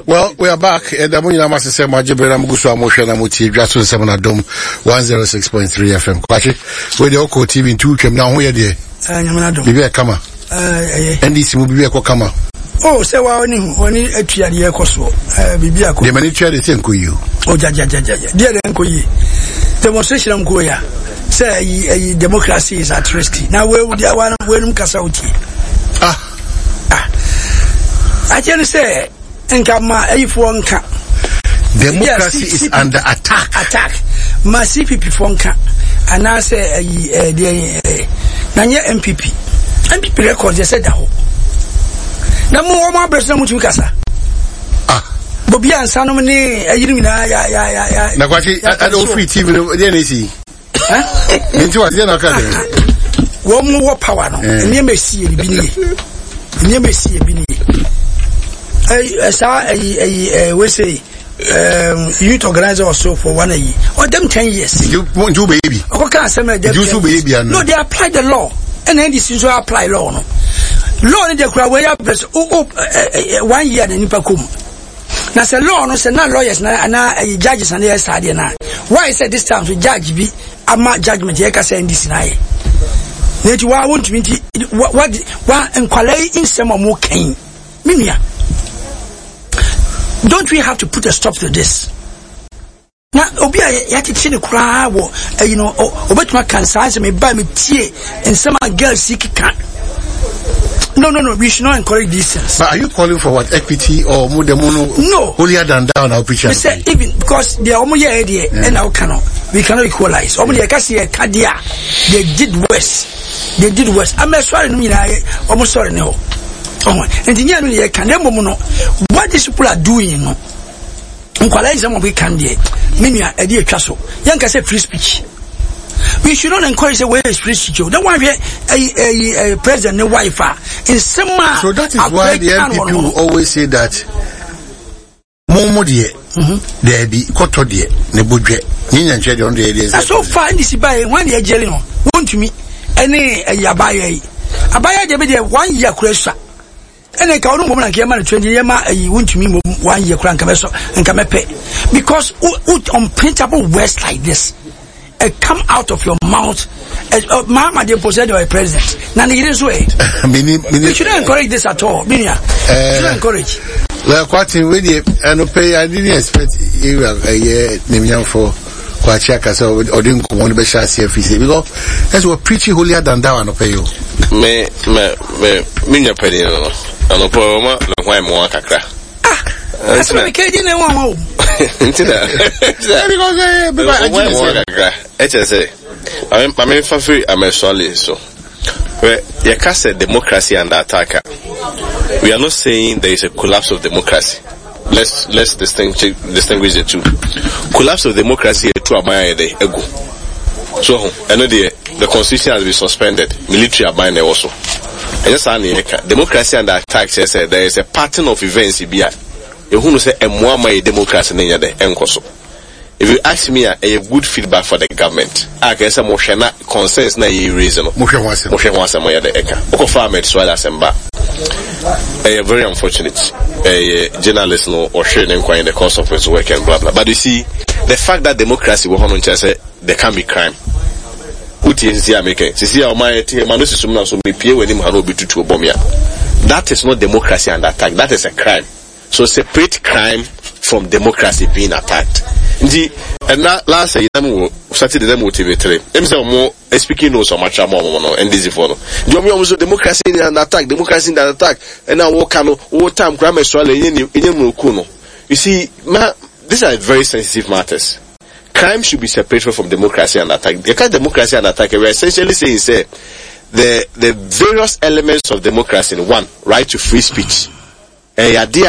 Well, we are back. And I'm going to say, Majibra Mugusu Amoshana Muti, Jason Seminadom, 106.3 FM. Kwachi, where the Oko TV in 2 came now. Where the Bibia Kama? And this will be a Kokama. Oh, say, well, only a 3 year course. Bibia, the manager is in you. Oh, Jaja, dear Uncle, demonstration of Goya. Say, democracy is at risk. Now, where would you want to win Kasauti? I can say, democracy is under attack. Massive people fonka. And I say, Nanya MPP record, they said that. No more person to Casa. Bobia and Sanomini, ya. Nagwachi, I don't free TV, the into what you're academy. One more power, and you may see a bini. You may see a bini. I saw we say youth organizer or so for 1 year or them 10 years. You won't do baby. Baby. No, they apply the law, and then this is apply law. No, law in the crowd where you press 1 year in Nipakum. Now, say law, no, say not lawyers, now judges and their side. Why is it this time to judge be a mad judgment? You can say this night. That you want me to what and quality in some more cane. Mimia. Don't we have to put a stop to this? Now, Obia, Yati crowd, you know, Obetma can size me by me tea and some girls seek can. No, we should not encourage these things. But are you calling for what, equity or Mudemono? No. Holier than down our preacher. We say even because they are only idea and now cannot. We cannot equalize. Only I can see a Kadia. They did worse. I'm sorry, almost sorry, no. And the year can what these people are doing, no. Equalize them we can do. Many are a dear castle. Young can say free speech. We should not encourage the way it's free speech. Don't want a president, no wife. In some so that is why the MPP will always say that Momo dear, there be Koto dear, Nebudre, Ninian Chedi on the areas. So far, this is by 1 year jail. Won't me any Abaya? Abaya, there be 1 year question. And I can't woman came out 20 years, you want to me 1 year crank and come pay. Because unprintable words like this come out of your mouth as Mama they possessed by president. None it is way. We shouldn't encourage this at all. Minia. Shouldn't encourage. Well, quite in with you and pay. I didn't expect you a year name for Quachaka so or didn't come on the best CFC because as we're preaching holier than thou and pay you. Minya penny and a poema, the why more cacra. That's what I can't do. I'm free. I'm a solid so. You can say democracy and attacker. We are not saying there is a collapse of democracy. Let's distinguish the two. Collapse of democracy is to abide the ego. So, I know the constitution has been suspended. Military abide also. And just democracy and attack says there is a pattern of events. You who say a more democracy than the encoso. If you ask me a good feedback for the government, I guess a motion concerns na reason. Motion once a moya the eka. Okofa Swala Semba. A very unfortunate journalist or sharing inquiry in the course of his work and blah blah. But you see, the fact that democracy will on say there can be crime. That is not democracy and attack. That is a crime. So separate crime from democracy being attacked. And last year, started the motivator. More speaking no so much more and this for the democracy and attack, and now what time grammar you see, these are very sensitive matters. Crime should be separated from democracy and attack. Because democracy and attack, we're essentially saying the various elements of democracy. One, right to free speech. Indeed,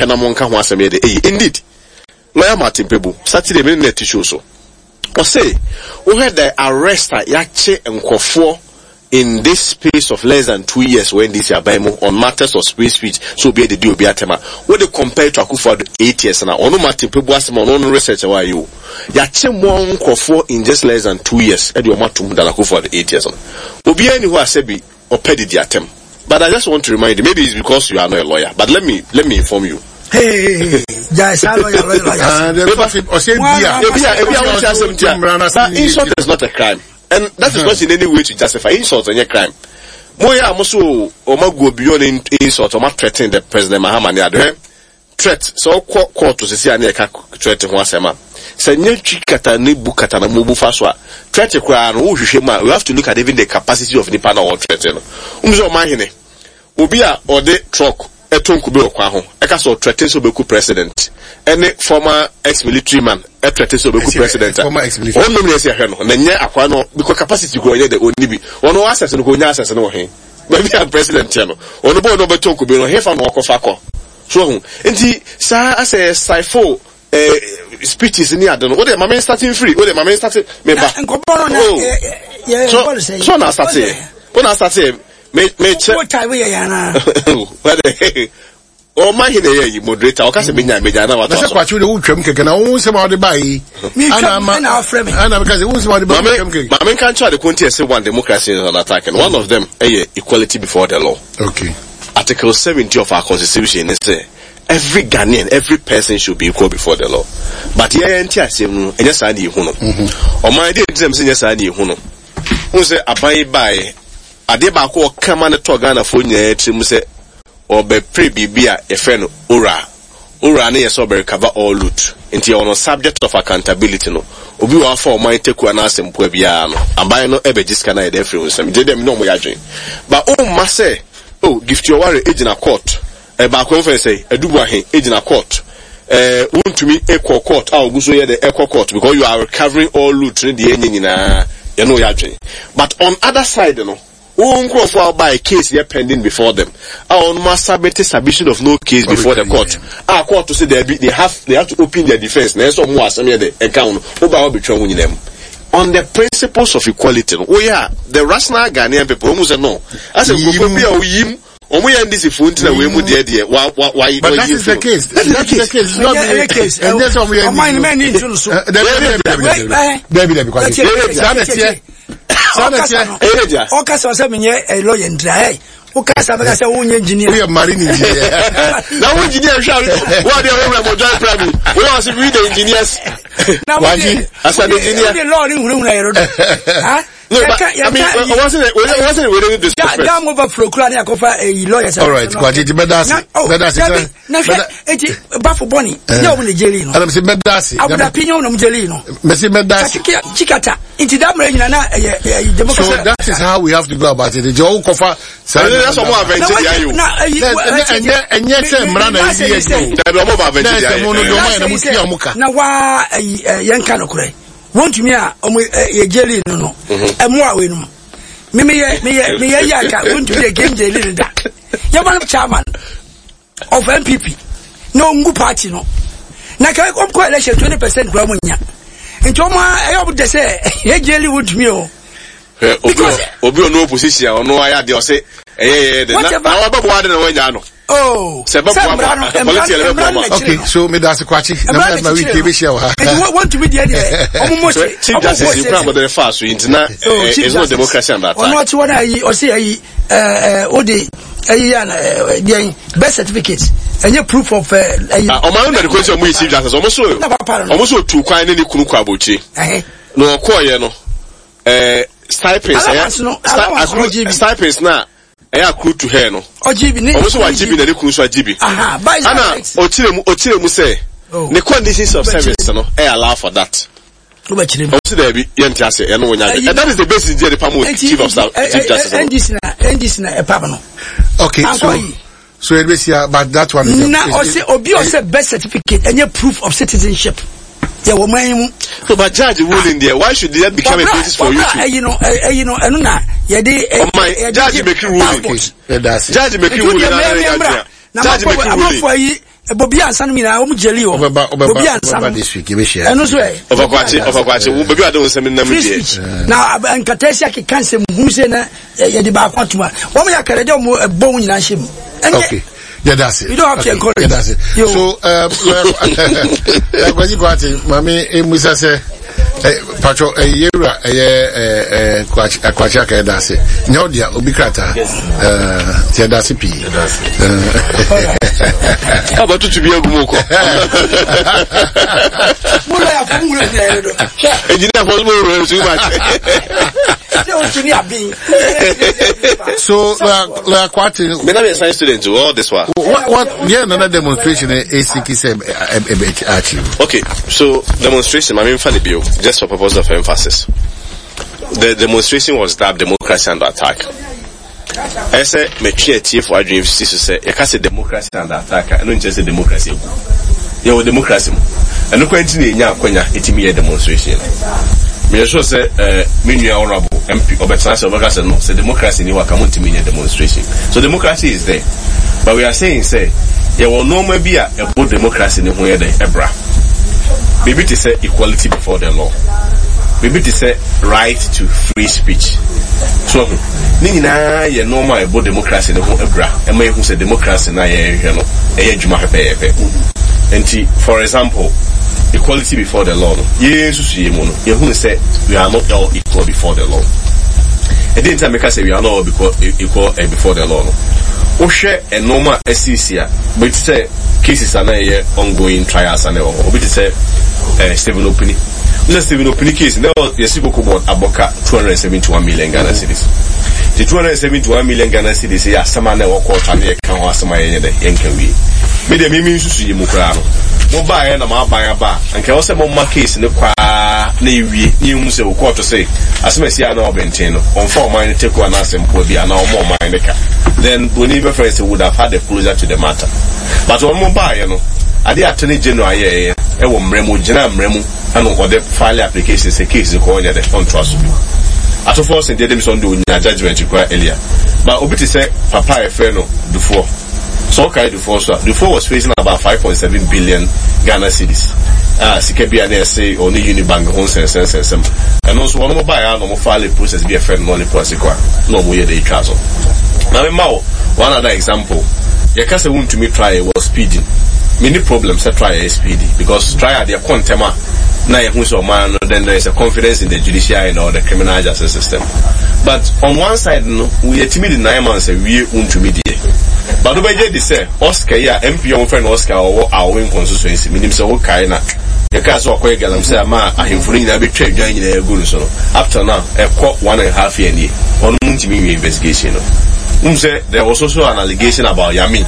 Lawyer Martin Pebu, Saturday minute tissue so. Or say, we had the arrest at Yache and Kofo in this space of less than 2 years when this Yabamo on matters of free speech, so be the deal be atema. What they compare to Akufo 8 years now, or no Martin Pebu as my own research why you. Yache one Kofo in just less than 2 years, and you want to than Akufo 8 years on. Obi anywhere say be or petty the attempt. But I just want to remind you, maybe it's because you are not a lawyer, but let me inform you. Hey, insult is not a crime. And that is not in any way to justify insult and a crime. Moya Mosu or Mago beyond insult or threatening the President Mahamani. Threat, so court to see an eka threat once a month. Say, Chikata Nibukata Mubu Faswa. Threat a crown, we have to look at even the capacity of the panel or threaten. Umzo Mahine. Ubia or the truck. Eton Kubo Kwaho, Ekaso threatens Obeku president. Any former ex-military man, a threatens Obeku president. Former ex-military. One nomination here, and then Aquano, because capacity go the only be. One no access and go Nasas and Ohe. Maybe I'm president channel. On the board of Beton Kubo, Hefan Wakofako. So, and he, sir, I say, Sifo, speeches in the other. What am I starting free? What am I starting? So now start saying. When I start saying, what time we are oh, my here, moderator, or Casamina, Medana, that's what you do. Can I own some of the buy? Anna, because it was one of the Mamma can't try to contest one democracy on attack, and one of them, equality before the law. Okay. Article 70 of our constitution is every Ghanaian, every person should be equal before the law. But here, and yes, I need Huno. Or my dear James, yes, I need Huno. Who say, I buy. Adeba ko kama ne to Ghana fo nya etrim se obe pre bibia e fe no ora ne yeso be recover all loot nti ono subject of accountability no obi wa fa o man teku na asempo bia no aban no ebe jiska na e dey free nsem je dem no mo yadwen ba o ma se oh gift your worry ejina court e ba ko fe say edubu ahen ejina court wontumi equal court a oguso ye the equal court because you are recovering all loot ne de nyina ye no yadwen but on other side no for by a case they are pending before them. Our submission of no case before the court. Our court to say they have to open their defense. There's some more the account between them. On the principles of equality. Oh yeah, the rational Ghanaian people almost no. As a we end this if we move there. But that is the case. That is the case. It's not the case. And that's what we are. Okasa se menye lawyer ndra okasa be ka se wonye engineer we are marine engineer na wo engineer sha what dey we mo join primary we want to be the engineers na waji as an engineer the law ni hunu na yero ha no but I mean wasn't it this that move procura na akofa lawyers all right kwaji ti bedasi na eti bafo boni na omo Nigeria no adam se bedasi abuda opinion no Nigeria no me se bedasi chikata into that mre nyina na democracy. So that is how we have to go about it. The Joe Kofa that's what more adventure you and yes mra na yes na wa yanka no kure want me a ye jelly no emu awe no me yaka want to be game jelly da you man chairman of MPP no ngu party no na ka ko election 20% kwa munya nti omo ayob de say ye jelly want me o obi no opposition ono aya de o say na wa babo ade na wanya no oh okay so me that's kwachi na we give share ha want to be there omo say chief justice you plan the fast so intina is no democracy and that ono ati wona ayi o say ayi odi ayi na the birth certificate any proof of ayi o ma no the question mu chief justice omo so tu kwan ne kunu kwa bochi no okoye no stipends na accrue to her no ojibi ni almost wajibi na kunu so ajibi ana otire mu say the conditions of service no allow for that also there be yenti ase no wonya and that is the basis there the promote chief of staff chief justice and na e papa no okay so it was here but that one is na obi o say birth certificate any proof of citizenship. Yeah, woman. So, but judge ruling there. Why should that become a basis for you to? You know, and na. Yeah, my judge make ruling. Judge make ruling. Judge make ruling. Bobby Ansan me na jelly o. Bobby Ansan this week we share. And also, overquache. Bobby I don't say me na me there. Now, and Katesia ki kan se mu se na ye di ba kwatuma. Wo me yakare de mo bon nyina him. Okay. Yeah, that's it. You don't have to encourage. Yeah, that's it. So, Mami, Musa say, Pacho, Yura, Quachaka Dasi. Nodia, Ubikrata, Tiadasi P. How about to be a Gumoko? So, what a science student to all this one. What, yeah, another demonstration ACK said, okay, so demonstration, I mean, funny bill, just for purpose of emphasis. The demonstration was that democracy under attack. I said, me create for dream to say, you can't say democracy under attack, I don't just say democracy. You democracy. And no continue in Yakonia, it me a demonstration. Me sure say, me honorable MP or better say no, say democracy ni waka to me a demonstration. So democracy is there. But we are saying, say, there will no be a good democracy in the way they ebra. Maybe to say equality before the law. Maybe to say right to free speech. So, Nina, ye normal about democracy in the ebra. And may who say democracy na ye no, juma pepe. And for example, equality before the law. Yes, you who say we are not all equal before the law. And then time say we are not all equal before the law. O share a normal SCC, but say cases are not ongoing trials and all. But say Stephen Opini. Let's Stephen Opini case. Now you spoke about Aboka 271 million Ghana cedis. The 271 million Ghana cedis. Yeah, someone never called and they can't have some any can we. Me the me means to see Mukrano. Mobile and I'm buy a bar and can also more case in the qua navy. You say what to say. As I see, I know Bentino on 4 mine take one as and will be an hour more mine. Then Boniva friends would have had a closer to the matter. But on mobile, you know, I did Attorney General, I will Remo, General Remo, and what the file applications, a case in corner that don't trust me. At all force and did them on doing a judgment required earlier. But Obiti said, Papa Feno, before. So, okay, before was facing about 5.7 billion Ghana cedis. Sikebi and say only Unibank owns and and also one more buy no more file process be a friend money process no more the castle. Now one other example. Your castle want to me try was speeding. Many problems that try speedy because try their contema now who's a man then there is a confidence in the judiciary or the criminal justice system. But on one side no, we are timid in 9 months we want to media. But the way they say Oscar yeah MP on friend Oscar or our win constituency meaning so kaina the case of Quagal say ma I am free that be trade join the good so after now a court 1.5 year on multi investigation. Say there was also an allegation about Yami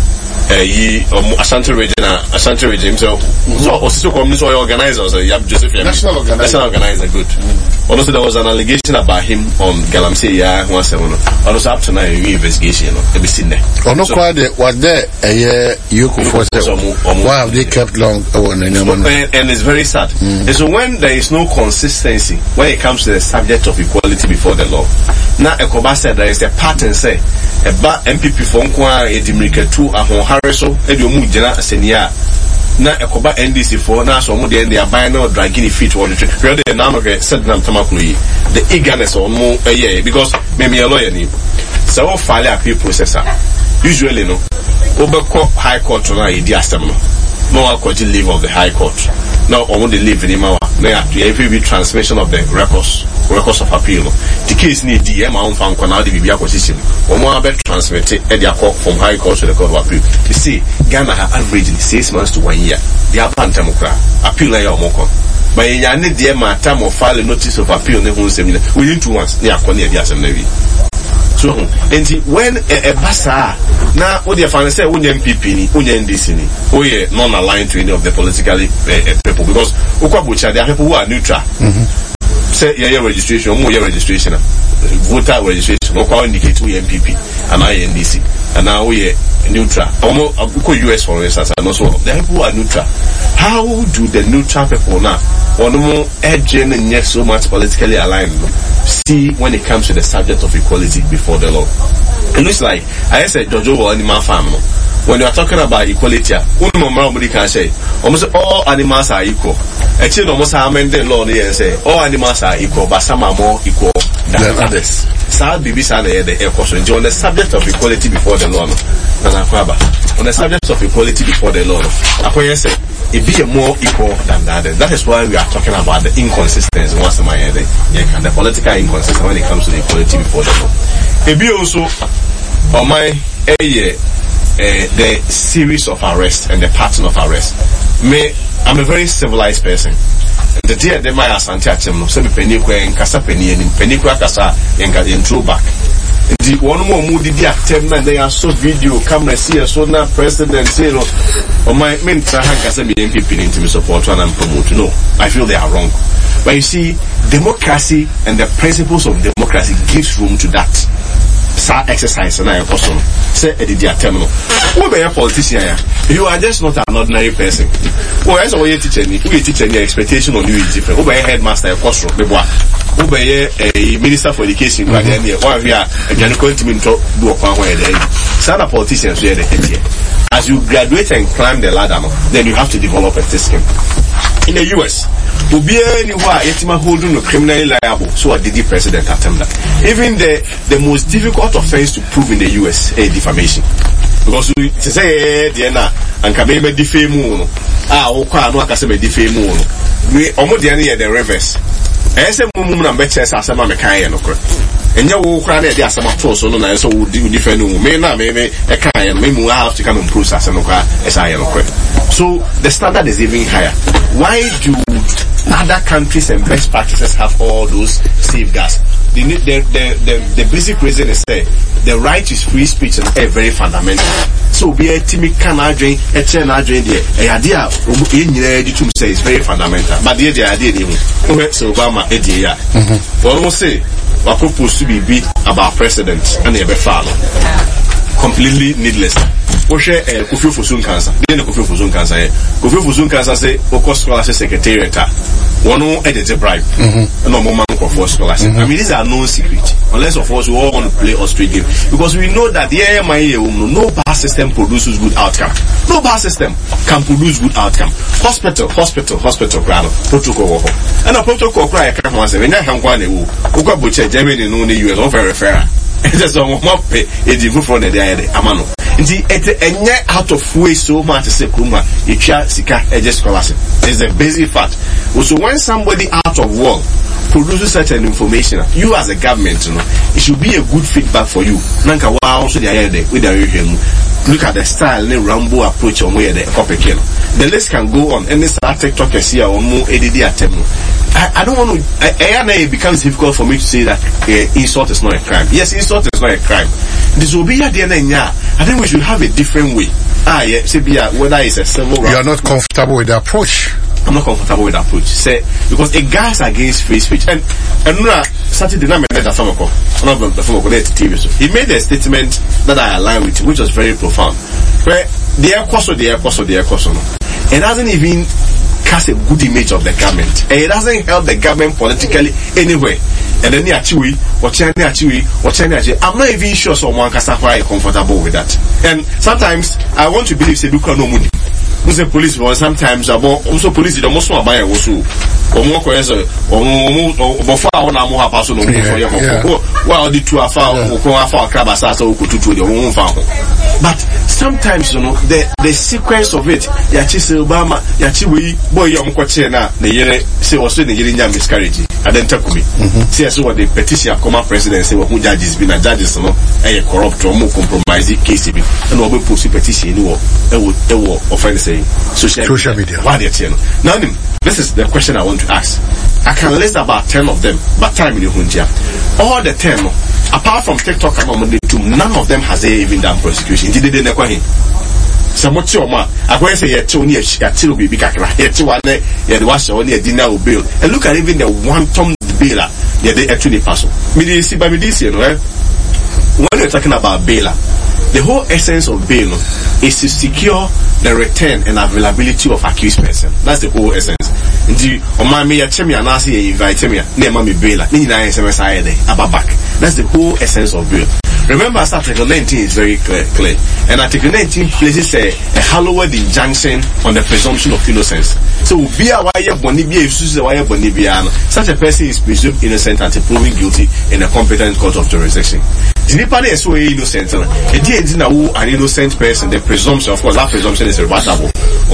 Ashanti region so also community organizers Joseph Yami national organizer good. Also there was an allegation about him on Galamsey also up to now investigation be seen there. Was there a year you could force why have they kept long and it's very sad. And so when there is no consistency when it comes to the subject of equality before the law, now Ekoba said there is a pattern say a MPP for Nkwa Edimrika 2 Harriso Ediomu Jena Senia na Ekoba NDC for now so more they are buying no dragging feet or the trade the name of said them Tamakui the eagerness or more a year because maybe a lawyer name so file appeal processor usually no Obeko High Court na idiastem no one could leave of the High Court now on the leave in Imawa now every transmission of the records of appeal the case need DM on found now the BB acquisition or more about transmitted at the court from High Court to the Court of Appeal. You see Ghana have averaging 6 months to 1 year they are pantamokra appeal na your moko but in any dear time of file a notice of appeal within 2 months they are calling the assembly. So, and when a bassa now, what you find say, MPP, NDC, non-aligned to any of the politically people because Ukwabucha, there are people who are neutral. Say, your registration, more your registration, voter registration, no indicate we MPP and NDC, and now we are neutral. Almost US for instance, and also the people who are neutral. How do the neutral people now, or no more edging and yet so much politically aligned? See when it comes to the subject of equality before the law. It looks like I said Jojo animal farm. When you are talking about equality, nobody can say almost all animals are equal. Actually, almost how many law they say all animals are equal, but some are more equal than others. Sad baby son the air question. On the subject of equality before the law, on the subject of equality before the law, say it be more equal than the others. That is why we are talking about the inconsistency. Once in my head, the political inconsistency when it comes to the equality before the law. It be also on my the series of arrests and the pattern of arrest. I'm a very civilized person. The day they might asante atem no, say penny kwen kasa penny enim, penny kwa kasa yen throw back. The one more moody attempt na they are so video camera see so na president say no or my men kasa be MPP into me support and promote. No, I feel they are wrong. But you see, democracy and the principles of democracy gives room to that. Exercise and I person say the attempt no. Who be a politician? You are just not an ordinary person. Well, as a teacher, the expectation on you is different. Who be a headmaster, a course room, who be a minister for education, or we are going to do a power there. Some politicians here, as you graduate and climb the ladder, then you have to develop a system. In the US, holding no criminally liable, so a DD president attempt that. Even the most difficult offense to prove in the US is defamation. Because we say and can be defame no akaseme defame no. We omodiani the reverse. Ese mumu na beche sa asema mekan no kro. Enya wo kra na e dey asema to so no na so wo defend no. Me na me e kan me mu have to come and process no kra esa no kro. So the standard is even higher. Why do other countries and best practices have all those safeguards? The basic reason is the right to free speech is very fundamental. So be a timid can join a chain the idea say is very fundamental. But the idea so Obama idea for almost say what supposed to be about presidents and never follow. Completely needless. Oshe Kofi Ofosun cancer. Then Kofi Ofosun cancer. Kofi Ofosun cancer say Okos Scholarship Secretariat. One edit bribe. No more man for scholarship. I mean, these are no secret. Unless of course we all want to play Austrian game. Because we know that no bar system produces good outcome. No bar system can produce good outcome. Hospital, protocol. And a protocol cry can say when I have one Uka Butcher, Germany, no US, or very fair. Just on one pay a divu from the amano. The out of way so much to say Kuma, Sika, just scholarship. It's a basic fact. So when somebody out of work produces certain information, you as a government, it should be a good feedback for you. Nanka also the idea with the look at the style, the Rambo approach on where the copy kill. The list can go on, and this TikTok is here or more ADD attempt. I don't want to. It becomes difficult for me to say that insult is not a crime. Yes, insult is not a crime. Disobey the I think we should have a different way. Whether it's a civil. You are not comfortable with the approach. I'm not comfortable with that approach. Say because it guys against free speech and Saturday night he made a statement that I align with, which was very profound. Where it doesn't even cast a good image of the government. And it doesn't help the government politically anyway. And then I'm not even sure someone can say comfortable with that. And sometimes I want to believe no money. The police was sometimes about also police the most buy also but sometimes the sequence of it Obama boy say also the miscarriage and then talk me see so what the petition come president say who judges been a judges corrupt or more compromising case and we post petition offense social media. Now, this is the question I want to ask. I can list about 10 of them, but time in the Hunja. All the 10, apart from TikTok and none of them has even done prosecution. Did they never him? Somewhat your man, I go say Tony Chill be Bicacra, yet you was only a dinner bill. And look at even the one-tom bill, they actually pass. When you're talking about bail, the whole essence of bail is to secure the return and availability of accused person. That's the whole essence. That's the whole essence of bail. Remember, Article 19 is very clear. And Article 19 places a hallowed injunction on the presumption of innocence. So, such a person is presumed innocent until proven guilty in a competent court of jurisdiction. Anybody is so innocent. It is an innocent person. The presumption, of course, that presumption is rebuttable.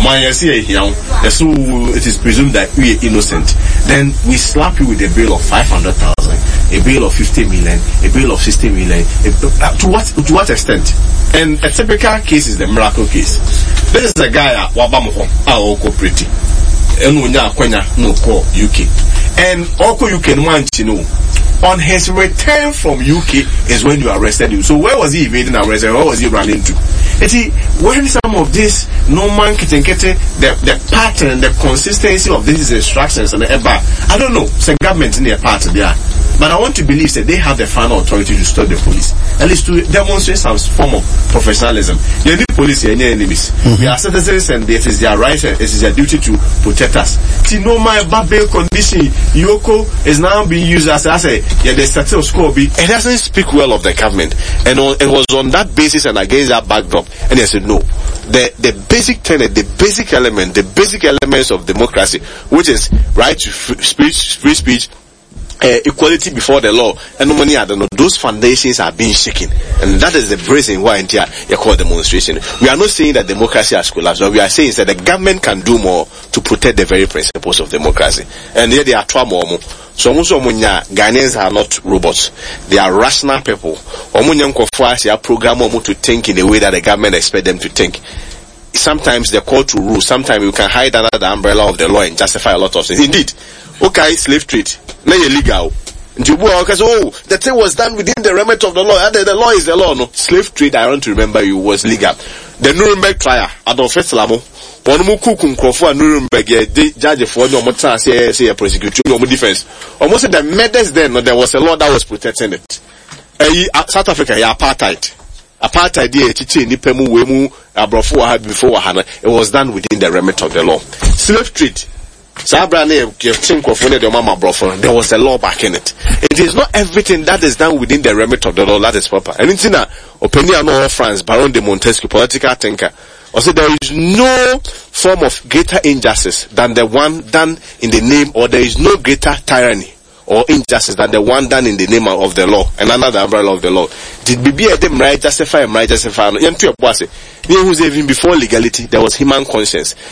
So it is presumed that we are innocent. Then we slap you with a bill of 500,000, a bill of 50 million, a bill of 60 million. To what extent? And a typical case is the miracle case. This is a guy at Wabamoho, our cooperative, and no call UK, and Oko UK want to know. On his return from UK is when you arrested him. So where was he evading arrest? Where was he running to? You see, when some of this normal the pattern, the consistency of these instructions and I don't know, it's a government in their part there. But I want to believe that they have the final authority to stop the police. At least to demonstrate some form of professionalism. You need police, you need enemies. We are citizens and it is their right, it is their duty to protect us. See, no my bail condition, Yoko is now being used as the status quo. It doesn't speak well of the government. And it was on that basis and against that backdrop. And they said, no. The basic tenet, the basic element, the basic elements of democracy, which is right to free speech, equality before the law, and no money, I don't know, those foundations are being shaken. And that is the reason why you call demonstration. We are not saying that democracy has collapsed. What we are saying is that the government can do more to protect the very principles of democracy. And here they are trying more. So Ghanaians are not robots. They are rational people. Program to think in the way that the government expects them to think. Sometimes they're called to rule. Sometimes you can hide under the umbrella of the law and justify a lot of things. Indeed. Okay, slave trade. Now you're legal. The thing was done within the remit of the law. The law is the law. No, slave trade, I want to remember you, was legal. The Nuremberg trial, Adolf Hitler, one more cook and Nuremberg, judge for no more time, say a prosecution, no more defense. Almost the murders then, there was a law that was protecting it. South Africa, apartheid. Apartheid, it was done within the remit of the law. Slave trade. There was a law back in it. It is not everything that is done within the remit of the law that is proper. And it's in a opinion of France, Baron de Montesquieu, political thinker. Also, there is no form of greater injustice than the one done in the name, or there is no greater tyranny or injustice than the one done in the name of the law and under the umbrella of the law. Did be a them right justify? Even before legality, there was human conscience.